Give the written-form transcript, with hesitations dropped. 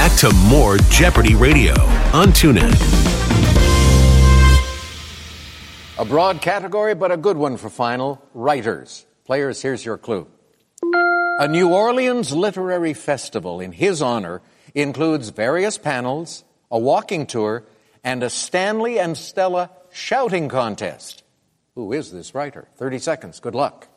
back to more Jeopardy Radio on TuneIn. A broad category, but a good one for final. Writers. Players, here's your clue. A New Orleans literary festival in his honor includes various panels, a walking tour, and a Stanley and Stella shouting contest. Who is this writer? 30 seconds. Good luck.